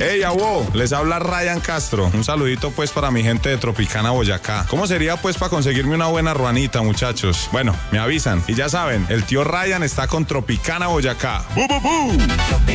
Hey, abuelo, les habla Ryan Castro. Un saludito pues para mi gente de Tropicana, Boyacá. ¿Cómo sería pues para conseguirme una buena ruanita, muchachos? Bueno, me avisan. Y ya saben, el tío Ryan está con Tropicana, Boyacá. ¡Bu, bu, bu!